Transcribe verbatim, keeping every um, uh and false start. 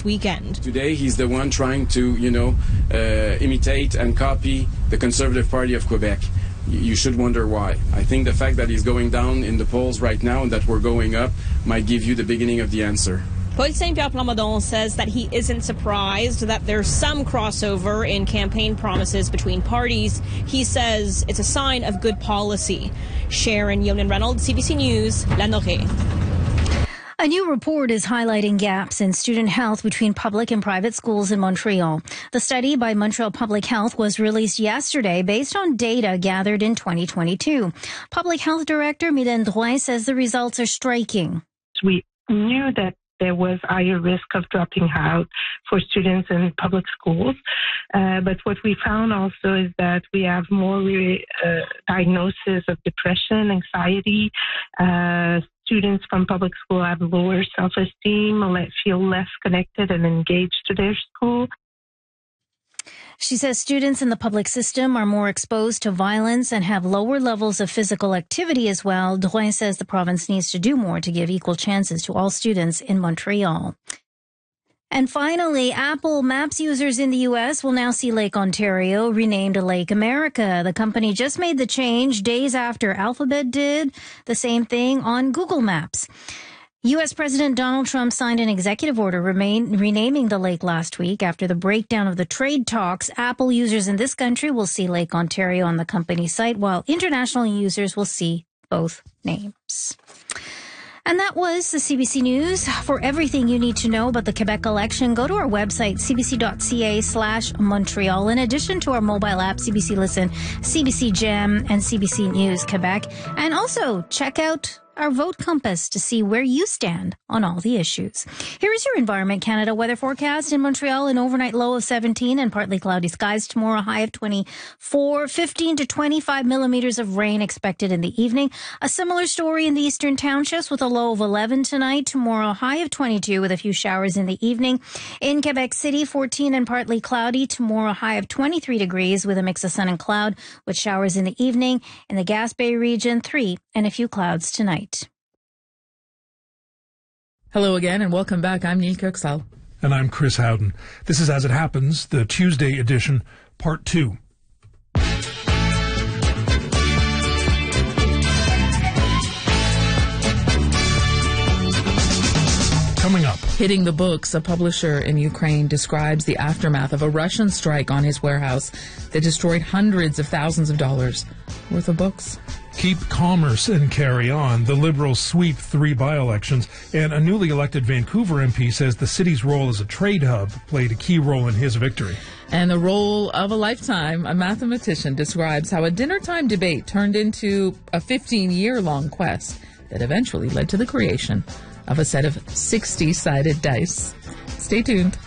this weekend. Today, he's the one trying to, you know, uh, imitate and copy the Conservative Party of Quebec. You should wonder why. I think the fact that he's going down in the polls right now and that we're going up might give you the beginning of the answer. Paul Saint-Pierre Plamondon says that he isn't surprised that there's some crossover in campaign promises between parties. He says it's a sign of good policy. Sharon Yeonan-Reynolds, C B C News, La Norée. A new report is highlighting gaps in student health between public and private schools in Montreal. The study by Montreal Public Health was released yesterday based on data gathered in twenty twenty-two. Public Health Director Mylène Drouin says the results are striking. We knew that there was higher risk of dropping out for students in public schools. Uh, but what we found also is that we have more uh, diagnosis of depression, anxiety. Uh, students from public school have lower self-esteem, feel less connected and engaged to their school. She says students in the public system are more exposed to violence and have lower levels of physical activity as well. Drouin says the province needs to do more to give equal chances to all students in Montreal. And finally, Apple Maps users in the U S will now see Lake Ontario renamed Lake America. The company just made the change days after Alphabet did the same thing on Google Maps. U S. President Donald Trump signed an executive order remain, renaming the lake last week. After the breakdown of the trade talks, Apple users in this country will see Lake Ontario on the company site, while international users will see both names. And that was the C B C News. For everything you need to know about the Quebec election, go to our website, cbc.ca slash Montreal. In addition to our mobile app, C B C Listen, C B C Gem, and C B C News Quebec. And also check out our Vote Compass to see where you stand on all the issues. Here is your Environment Canada weather forecast. In Montreal, an overnight low of seventeen and partly cloudy skies. Tomorrow, high of twenty-four, fifteen to twenty-five millimeters of rain expected in the evening. A similar story in the eastern townships with a low of eleven tonight. Tomorrow, high of twenty-two with a few showers in the evening. In Quebec City, fourteen and partly cloudy. Tomorrow, high of twenty-three degrees with a mix of sun and cloud with showers in the evening. In the Gaspé region, three and a few clouds tonight. Hello again and welcome back. I'm Neil Kirksall. And I'm Chris Howden. This is As It Happens, the Tuesday edition, part two. Coming up. Hitting the books, a publisher in Ukraine describes the aftermath of a Russian strike on his warehouse that destroyed hundreds of thousands of dollars worth of books. Keep commerce and carry on. The Liberals sweep three by-elections, and a newly elected Vancouver M P says the city's role as a trade hub played a key role in his victory. And the role of a lifetime, a mathematician describes how a dinner-time debate turned into a fifteen-year-long quest that eventually led to the creation of a set of sixty-sided dice. Stay tuned.